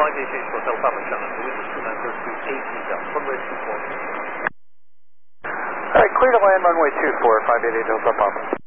588 Hotel Papa Charlie, wind is 2902, 18 bells, runway 24. Alright, clear to land runway 24, 588 Hotel Papa.